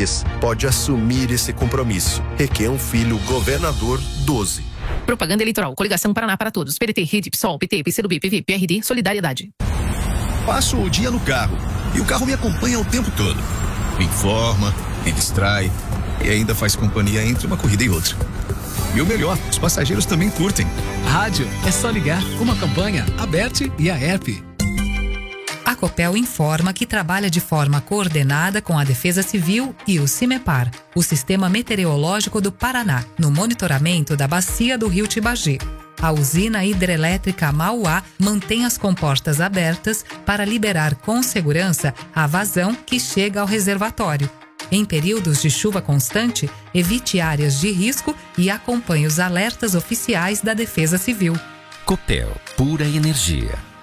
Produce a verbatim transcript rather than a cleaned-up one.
Reques pode assumir esse compromisso. Requião Filho, governador, doze. Propaganda eleitoral. Coligação Paraná para Todos. P D T, Rede, PSOL, P T, PCdoB, P V, P R D, Solidariedade. Passo o dia no carro e o carro me acompanha o tempo todo. Me informa, me distrai e ainda faz companhia entre uma corrida e outra. E o melhor, os passageiros também curtem. Rádio, é só ligar. Uma campanha, a Bert e a E R P. A Copel informa que trabalha de forma coordenada com a Defesa Civil e o CIMEPAR, o Sistema Meteorológico do Paraná, no monitoramento da bacia do Rio Tibagi. A usina hidrelétrica Mauá mantém as comportas abertas para liberar com segurança a vazão que chega ao reservatório. Em períodos de chuva constante, evite áreas de risco e acompanhe os alertas oficiais da Defesa Civil. Copel, pura energia.